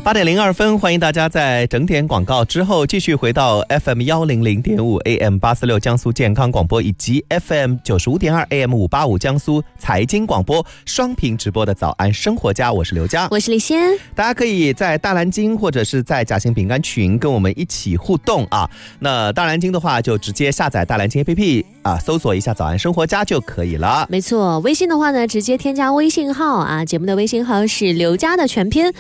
8:02，欢迎大家在整点广告之后继续回到 FM100.5 AM846 江苏健康广播以及 FM95.2 AM585 江苏财经广播双屏直播的早安生活家，我是刘佳， 我是李仙。 大家可以在大蓝鲸或者是在夹心饼干群跟我们一起互动啊。那大蓝鲸的话就直接下载大蓝鲸 APP 啊，搜索一下早安生活家就可以了。 没错，微信的话呢，直接添加微信号啊，节目的微信号是刘佳的全拼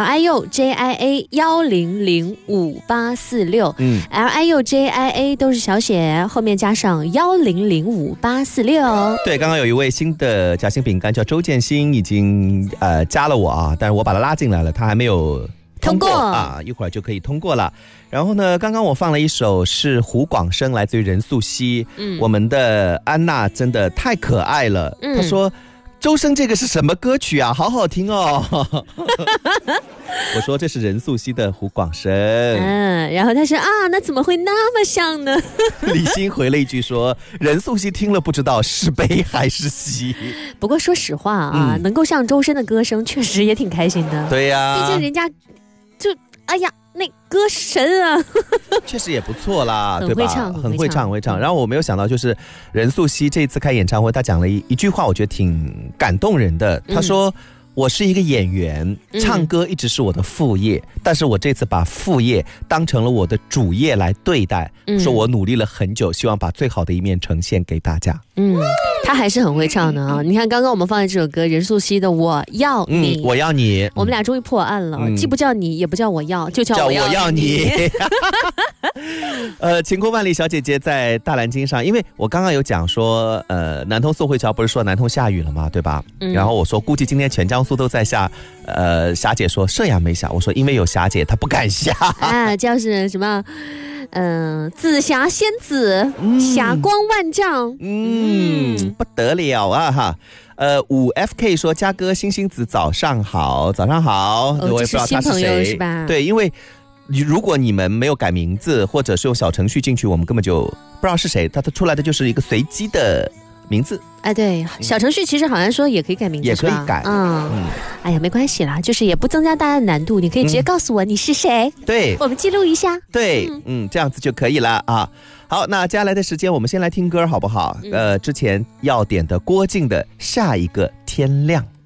LIUJIA100586，LIUJIA 都是小写，后面加上100586。 对，刚刚有一位新的夹心饼干叫周建新，已经加了我啊，但是我把他拉进来了，他还没有通过啊，一会儿就可以通过了。然后呢，刚刚我放了一首是胡广生，来自于任素汐。我们的安娜真的太可爱了。她说：“周生这个是什么歌曲啊？好好听哦。”我说这是任素汐的胡广生。 然后他说啊，那怎么会那么像呢？ 李欣回了一句说：“任素汐听了不知道是悲还是喜。” 不过说实话啊，能够像周深的歌声，确实也挺开心的。 对呀， 毕竟人家就哎呀。那歌神啊， 确实也不错啦，对吧？ 很会唱。 然后我没有想到，就是任素汐这次开演唱会，她讲了一句话，我觉得挺感动人的。她说：“我是一个演员，唱歌一直是我的副业，但是我这次把副业当成了我的主业来对待。说我努力了很久，希望把最好的一面呈现给大家。” 他还是很会唱的啊！你看，刚刚我们放的这首歌，任素汐的《我要你》， 我要你， 我们俩终于破案了，既不叫你，也不叫我要，就叫我要你。 晴空万里小姐姐在大蓝鲸上，因为我刚刚有讲说，南通宋慧乔不是说南通下雨了吗？对吧？然后我说估计今天全江苏都在下，霞姐说这样没下，我说因为有霞姐，她不敢下啊，叫是什么？紫霞仙子，霞光万丈， 不得了啊哈！5FK 说嘉哥星星子早上好，早上好，我也不知道他是谁， 是吧？ 对，因为如果你们没有改名字，或者是用小程序进去，我们根本就不知道是谁，它出来的就是一个随机的名字。 哎，对，小程序其实好像说也可以改名字， 也可以改。 哎呀，没关系啦，就是也不增加大家的难度，你可以直接告诉我你是谁， 对， 我们记录一下。 对，这样子就可以了啊。好，那接下来的时间我们先来听歌好不好？之前要点的郭靖的《下一个天亮》。